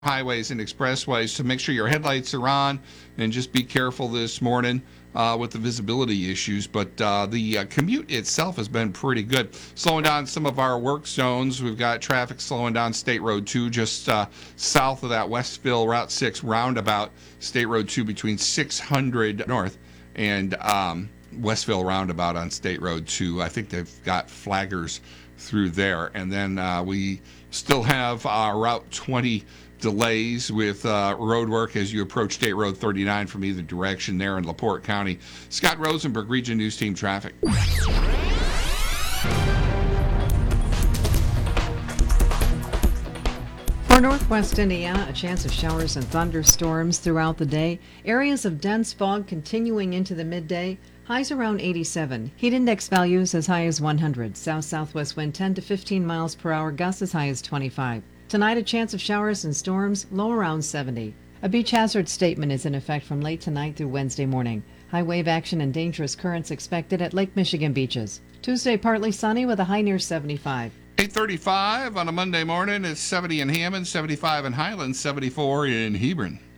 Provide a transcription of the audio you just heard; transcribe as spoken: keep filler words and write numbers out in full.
highways and expressways, so make sure your headlights are on and just be careful this morning uh, with the visibility issues. But uh, the uh, commute itself has been pretty good. Slowing down some of our work zones. We've got traffic slowing down State Road two just uh, south of that Westville Route six roundabout. State Road two between six hundred North and um, Westville roundabout on State Road two. I think they've got flaggers through there. And then uh, we still have uh, Route twenty delays with uh, road work as you approach State Road thirty-nine from either direction there in LaPorte County. Scott Rosenberg, Region News Team Traffic. For northwest Indiana, a chance of showers and thunderstorms throughout the day. Areas of dense fog continuing into the midday. Highs around eighty-seven. Heat index values as high as one hundred. South-southwest wind ten to fifteen miles per hour. Gusts as high as twenty-five. Tonight, a chance of showers and storms, low around seventy. A beach hazard statement is in effect from late tonight through Wednesday morning. High wave action and dangerous currents expected at Lake Michigan beaches. Tuesday, partly sunny with a high near seventy-five. eight thirty-five on a Monday morning. It's seventy in Hammond, seventy-five in Highland, seventy-four in Hebron.